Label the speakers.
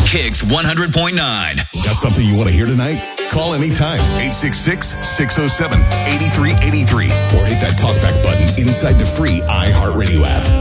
Speaker 1: Kicks 100.9.
Speaker 2: Got something you want to hear tonight? Call anytime, 866-607-8383, or hit that talkback button inside the free iHeartRadio app.